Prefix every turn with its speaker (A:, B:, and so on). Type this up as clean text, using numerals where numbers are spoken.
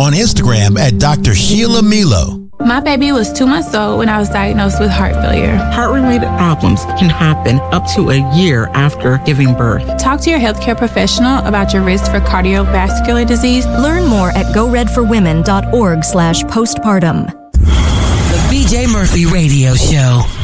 A: on Instagram at Dr. Sheila Milo.
B: My baby was 2 months old when I was diagnosed with heart failure.
C: Heart-related problems can happen up to a year after giving birth.
B: Talk to your healthcare professional about your risk for cardiovascular disease.
D: Learn more at goredforwomen.org/postpartum.
E: The BJ Murphy Radio Show.